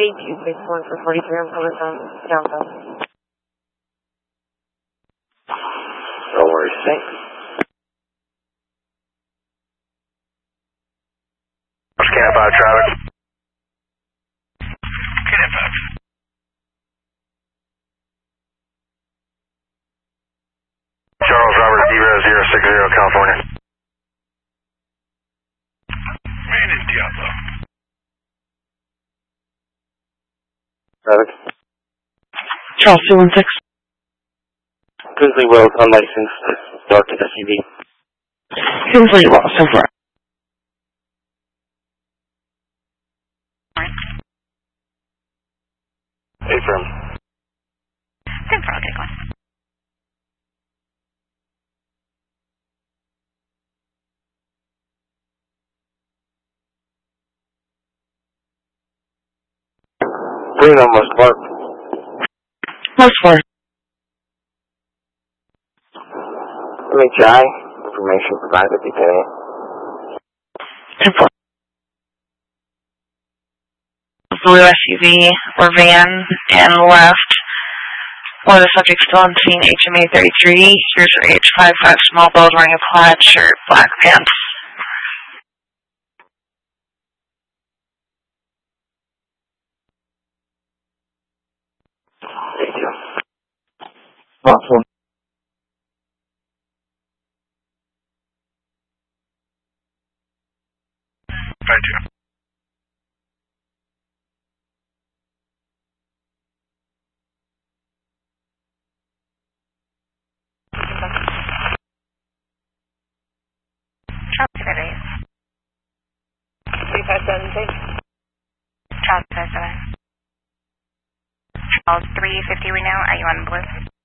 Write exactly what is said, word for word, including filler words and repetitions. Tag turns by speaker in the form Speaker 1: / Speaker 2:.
Speaker 1: two, base one for forty-three, I'm coming from downtown.
Speaker 2: No worries.
Speaker 1: Thanks.
Speaker 2: Scan five traffic. Scan five. Charles Robert, zero zero six zero, California. Man in Diablo. Traffic.
Speaker 3: Charles two one six.
Speaker 2: Grizzly Wells, unlicensed, dark S U V.
Speaker 3: Grizzly Wells, so far.
Speaker 2: Hey, firm.
Speaker 4: ten four, I'll take one.
Speaker 2: Bruno must park.
Speaker 3: Most four.
Speaker 2: Let me try. Information provided, Lieutenant.
Speaker 3: ten four. Blue S U V or van and left. One of the subjects still on scene, H M A thirty-three. Here's her age five five, small build, wearing a plaid shirt, black pants.
Speaker 2: Thank you.
Speaker 3: Awesome.
Speaker 2: Thank you.
Speaker 4: Charles two five eight.
Speaker 1: three five seven six.
Speaker 4: Charles two five seven. Charles three fifty we know. Are you on blue?